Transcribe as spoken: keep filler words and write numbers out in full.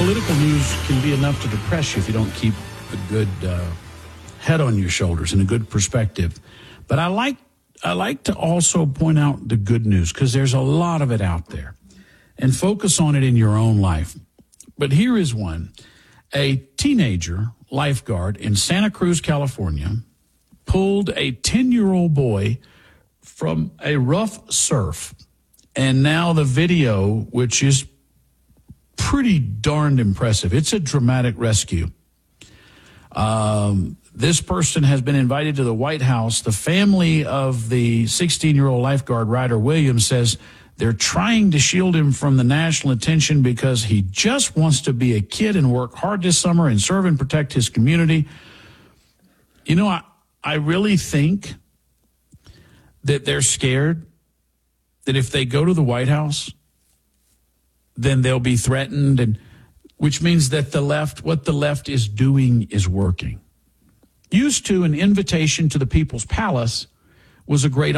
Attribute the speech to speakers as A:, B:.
A: political news can be enough to depress you if you don't keep a good uh, head on your shoulders and a good perspective. But I like I like to also point out the good news, because there's a lot of it out there, and focus on it in your own life. But here is one. A teenager lifeguard in Santa Cruz, California, pulled a ten-year-old boy from a rough surf. And now the video, which is pretty darned impressive. It's a dramatic rescue. Um, this person has been invited to the White House. The family of the sixteen-year-old lifeguard, Ryder Williams, says they're trying to shield him from the national attention because he just wants to be a kid and work hard this summer and serve and protect his community. You know, I, I really think that they're scared that if they go to the White House, then they'll be threatened, and which means that the left, what the left is doing is working. Used to, an invitation to the People's Palace was a great